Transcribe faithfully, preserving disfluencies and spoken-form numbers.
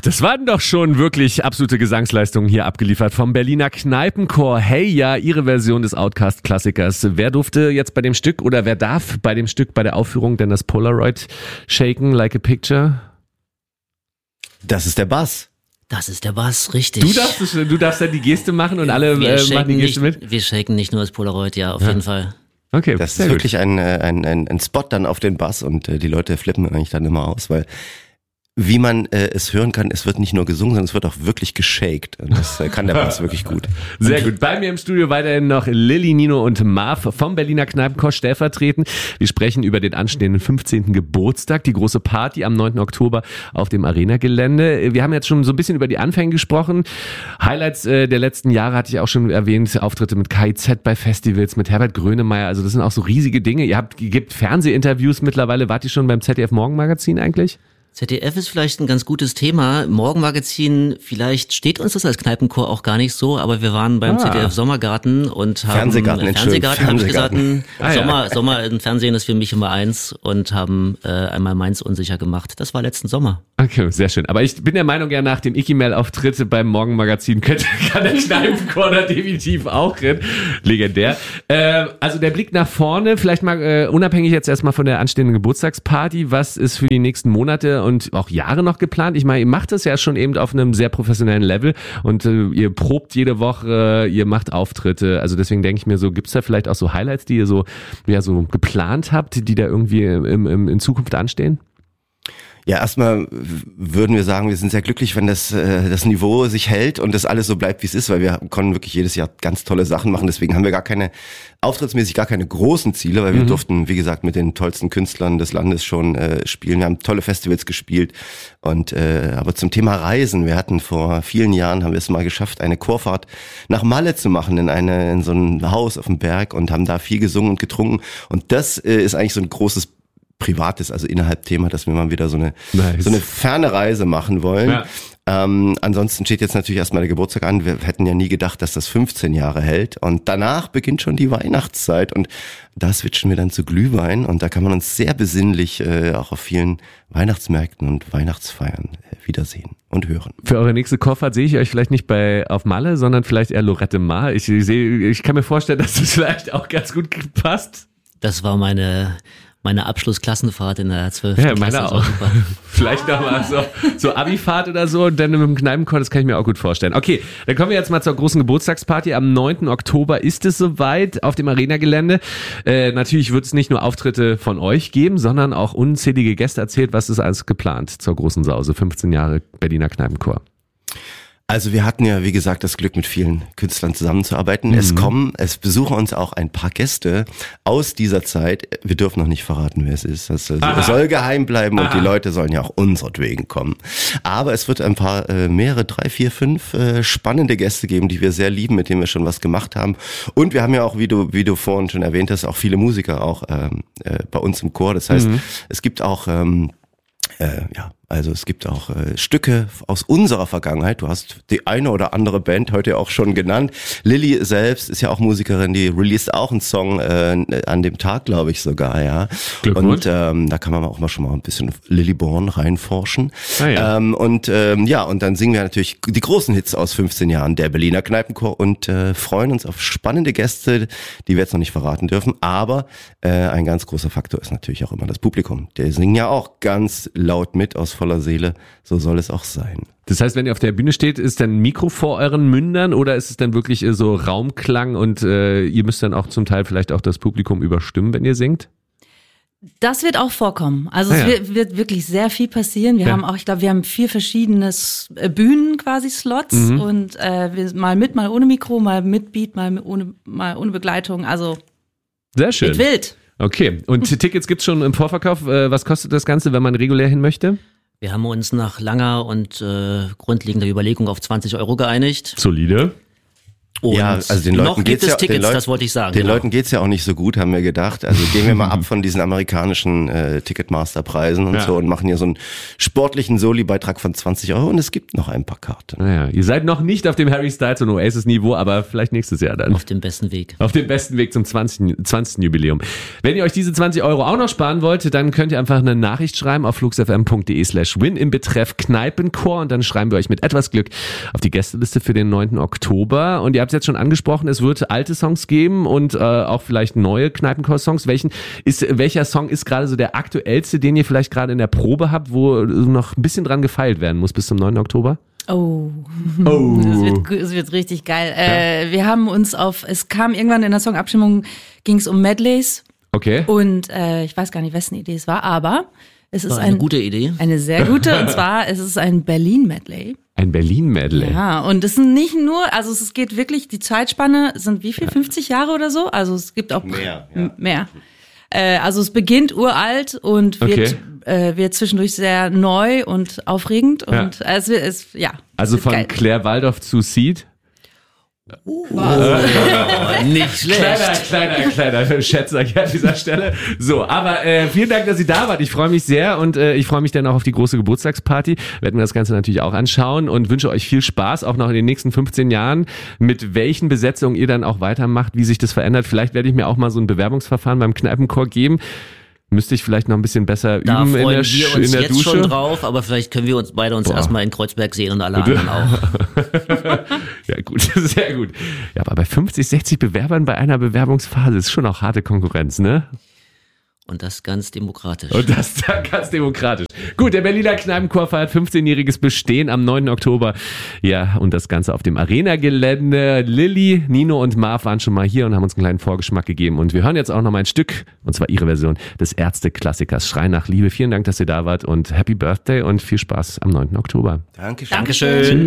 das waren doch schon wirklich absolute Gesangsleistungen hier abgeliefert vom Berliner Kneipenchor. Hey ja, ihre Version des Outcast-Klassikers. Wer durfte jetzt bei dem Stück oder wer darf bei dem Stück bei der Aufführung denn das Polaroid shaken like a picture? Das ist der Bass. Das ist der Bass, richtig. Du darfst, du darfst dann die Geste machen und alle wir äh, machen die Geste nicht, mit? Wir shaken nicht nur das Polaroid, ja, auf ja. jeden Fall. Okay, das ist wirklich ein, ein, ein, ein Spot dann auf den Bass und äh, die Leute flippen eigentlich dann immer aus, weil wie man äh, es hören kann, es wird nicht nur gesungen, sondern es wird auch wirklich geshaked. Und das äh, kann der Bass wirklich gut. Sehr gut. Bei mir im Studio weiterhin noch Lilly, Nino und Marv vom Berliner Kneipenchor stellvertretend. Wir sprechen über den anstehenden fünfzehnten Geburtstag, die große Party am neunten Oktober auf dem Arena-Gelände. Wir haben jetzt schon so ein bisschen über die Anfänge gesprochen. Highlights äh, der letzten Jahre hatte ich auch schon erwähnt. Auftritte mit K I Z bei Festivals, mit Herbert Grönemeyer. Also das sind auch so riesige Dinge. Ihr habt, ihr gebt Fernsehinterviews mittlerweile. Wart ihr schon beim Z D F Morgenmagazin eigentlich? Z D F ist vielleicht ein ganz gutes Thema. Morgenmagazin, vielleicht steht uns das als Kneipenchor auch gar nicht so, aber wir waren beim ah. Z D F Sommergarten und haben Fernsehgarten, äh, Fernsehgarten, habe ich gesagt. Ah, Sommer, ja. Sommer im Fernsehen ist für mich immer eins und haben äh, einmal Mainz unsicher gemacht. Das war letzten Sommer. Okay, sehr schön. Aber ich bin der Meinung, ja, nach dem Icky-Mail-Auftritt beim Morgenmagazin könnte, kann der Kneipenchor da definitiv auch rennen. Legendär. Äh, also der Blick nach vorne, vielleicht mal äh, unabhängig jetzt erstmal von der anstehenden Geburtstagsparty, was ist für die nächsten Monate und auch Jahre noch geplant? Ich meine, ihr macht es ja schon eben auf einem sehr professionellen Level und äh, ihr probt jede Woche, äh, ihr macht Auftritte. Also deswegen denke ich mir so, gibt's da vielleicht auch so Highlights, die ihr so, ja, so geplant habt, die da irgendwie im, im, in Zukunft anstehen? Ja, erstmal würden wir sagen, wir sind sehr glücklich, wenn das äh, das Niveau sich hält und das alles so bleibt, wie es ist, weil wir können wirklich jedes Jahr ganz tolle Sachen machen. Deswegen haben wir gar keine, auftrittsmäßig gar keine großen Ziele, weil wir mhm. durften, wie gesagt, mit den tollsten Künstlern des Landes schon äh, spielen. Wir haben tolle Festivals gespielt. Und äh, aber zum Thema Reisen, wir hatten vor vielen Jahren, haben wir es mal geschafft, eine Chorfahrt nach Malle zu machen, in eine in so ein Haus auf dem Berg und haben da viel gesungen und getrunken. Und das äh, ist eigentlich so ein großes Privates, also innerhalb Thema, dass wir mal wieder so eine nice. so eine ferne Reise machen wollen. Ja. Ähm, ansonsten steht jetzt natürlich erstmal der Geburtstag an. Wir hätten ja nie gedacht, dass das fünfzehn Jahre hält. Und danach beginnt schon die Weihnachtszeit. Und da switchen wir dann zu Glühwein. Und da kann man uns sehr besinnlich äh, auch auf vielen Weihnachtsmärkten und Weihnachtsfeiern äh, wiedersehen und hören. Für eure nächste Chorfahrt sehe ich euch vielleicht nicht bei auf Malle, sondern vielleicht eher Lorette Mar. Ich, ich, sehe, ich kann mir vorstellen, dass das vielleicht auch ganz gut passt. Das war meine... Meine Abschlussklassenfahrt in der zwölften Ja, meine Klasse. auch. Vielleicht nochmal so, so Abifahrt oder so, und dann mit dem Kneipenchor, das kann ich mir auch gut vorstellen. Okay, dann kommen wir jetzt mal zur großen Geburtstagsparty. Am neunten Oktober ist es soweit auf dem Arena-Gelände. Äh, natürlich wird es nicht nur Auftritte von euch geben, sondern auch unzählige Gäste. Erzählt, was ist alles geplant zur großen Sause? fünfzehn Jahre Berliner Kneipenchor. Also wir hatten ja, wie gesagt, das Glück, mit vielen Künstlern zusammenzuarbeiten. Mhm. Es kommen, es besuchen uns auch ein paar Gäste aus dieser Zeit. Wir dürfen noch nicht verraten, wer es ist. Das soll geheim bleiben und Aha. die Leute sollen ja auch unseretwegen kommen. Aber es wird ein paar, äh, mehrere, drei, vier, fünf äh, spannende Gäste geben, die wir sehr lieben, mit denen wir schon was gemacht haben. Und wir haben ja auch, wie du, wie du vorhin schon erwähnt hast, auch viele Musiker auch ähm, äh, bei uns im Chor. Das heißt, mhm. es gibt auch ähm, äh, ja, also es gibt auch äh, Stücke aus unserer Vergangenheit. Du hast die eine oder andere Band heute auch schon genannt. Lilly selbst ist ja auch Musikerin, die released auch einen Song äh, an dem Tag, glaube ich sogar, ja. Und ähm, da kann man auch mal schon mal ein bisschen Lilly Born reinforschen. Ah, ja. Ähm, und ähm, ja, und dann singen wir natürlich die großen Hits aus fünfzehn Jahren, der Berliner Kneipenchor, und äh, freuen uns auf spannende Gäste, die wir jetzt noch nicht verraten dürfen. Aber äh, ein ganz großer Faktor ist natürlich auch immer das Publikum. Die singen ja auch ganz laut mit aus voller Seele, so soll es auch sein. Das heißt, wenn ihr auf der Bühne steht, ist dann ein Mikro vor euren Mündern oder ist es dann wirklich so Raumklang und äh, ihr müsst dann auch zum Teil vielleicht auch das Publikum überstimmen, wenn ihr singt? Das wird auch vorkommen. Also ah, es ja. wird, wird wirklich sehr viel passieren. Wir ja. haben auch, ich glaube, wir haben vier verschiedene Bühnen quasi Slots mhm. und äh, wir mal mit, mal ohne Mikro, mal mit Beat, mal ohne, mal ohne Begleitung. Also sehr schön. Wird wild. Okay, und Tickets gibt's schon im Vorverkauf. Was kostet das Ganze, wenn man regulär hin möchte? Wir haben uns nach langer und äh, grundlegender Überlegung auf zwanzig Euro geeinigt. Solide. Und ja, also den Leuten noch gibt geht's es ja, Tickets, den Leuten, das wollte ich sagen. Den genau. Leuten geht's ja auch nicht so gut, haben wir gedacht. Also gehen wir mal ab von diesen amerikanischen äh, Ticketmaster-Preisen und ja. so und machen hier so einen sportlichen Soli-Beitrag von zwanzig Euro und es gibt noch ein paar Karten. Naja, ihr seid noch nicht auf dem Harry Styles und Oasis-Niveau, aber vielleicht nächstes Jahr dann. Auf dem besten Weg. Auf dem besten Weg zum zwanzigsten. zwanzigsten Jubiläum. Wenn ihr euch diese zwanzig Euro auch noch sparen wollt, dann könnt ihr einfach eine Nachricht schreiben auf fluxfm.de slash win im Betreff Kneipenchor und dann schreiben wir euch mit etwas Glück auf die Gästeliste für den neunten Oktober. Und ihr habt es jetzt schon angesprochen, es wird alte Songs geben und äh, auch vielleicht neue Kneipenchor-Songs. Welchen ist, welcher Song ist gerade so der aktuellste, den ihr vielleicht gerade in der Probe habt, wo noch ein bisschen dran gefeilt werden muss bis zum neunten Oktober? Oh, oh. Das, wird, das wird richtig geil. Ja. Äh, wir haben uns auf, es kam irgendwann in der Songabstimmung, ging es um Medleys. Okay. Und äh, ich weiß gar nicht, wessen Idee es war, aber es ist War eine ein, gute Idee. Eine sehr gute, und zwar es ist ein Berlin-Medley. Ein Berlin-Medley. Ja, und es sind nicht nur, also es geht wirklich, die Zeitspanne sind wie viel, fünfzig Jahre oder so? Also es gibt auch Mehr, m- ja. mehr. Äh, also es beginnt uralt und wird, Okay. äh, wird zwischendurch sehr neu und aufregend und Ja. es wird, es, ja. Also es wird von geil. Claire Waldorf zu Seed? Oh, nicht schlecht. Kleiner, kleiner, kleiner Schätzer hier an dieser Stelle. So, aber äh, vielen Dank, dass Sie da wart. Ich freue mich sehr und äh, ich freue mich dann auch auf die große Geburtstagsparty. Werden wir das Ganze natürlich auch anschauen und wünsche euch viel Spaß, auch noch in den nächsten fünfzehn Jahren, mit welchen Besetzungen ihr dann auch weitermacht, wie sich das verändert. Vielleicht werde ich mir auch mal so ein Bewerbungsverfahren beim Kneipenchor geben. Müsste ich vielleicht noch ein bisschen besser Da üben freuen in der, wir Sch- uns in der jetzt Dusche. schon drauf, aber vielleicht können wir uns beide uns Boah. erstmal in Kreuzberg sehen und alle anderen auch. Ja gut, sehr gut. Ja, aber bei fünfzig, sechzig Bewerbern bei einer Bewerbungsphase ist schon auch harte Konkurrenz, ne? Und das ganz demokratisch. Und das dann ganz demokratisch. Gut, der Berliner Kneipenchor feiert fünfzehnjähriges Bestehen am neunten Oktober. Ja, und das Ganze auf dem Arena-Gelände. Lilly, Nino und Marv waren schon mal hier und haben uns einen kleinen Vorgeschmack gegeben. Und wir hören jetzt auch noch mal ein Stück, und zwar ihre Version des Ärzte-Klassikers Schrei nach Liebe. Vielen Dank, dass ihr da wart und Happy Birthday und viel Spaß am neunten Oktober. Dankeschön. Dankeschön.